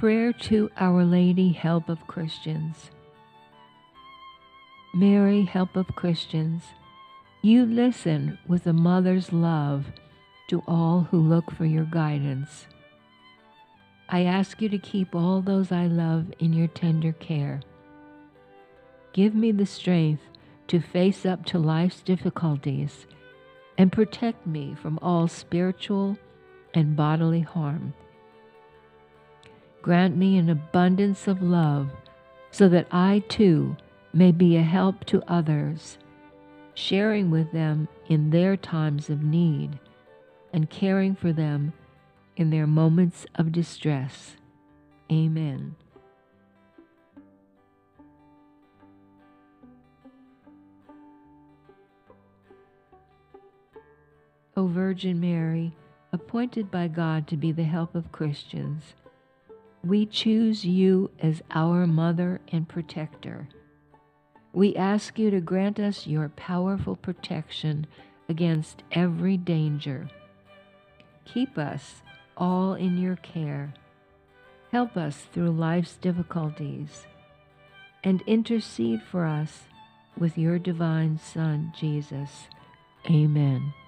Prayer to Our Lady, Help of Christians. Mary, Help of Christians, you listen with a mother's love to all who look for your guidance. I ask you to keep all those I love in your tender care. Give me the strength to face up to life's difficulties and protect me from all spiritual and bodily harm. Grant me an abundance of love so that I too may be a help to others, sharing with them in their times of need and caring for them in their moments of distress. Amen. O Virgin Mary, appointed by God to be the help of Christians, we choose you as our mother and protector. We ask you to grant us your powerful protection against every danger. Keep us all in your care. Help us through life's difficulties, and intercede for us with your divine Son, Jesus. Amen.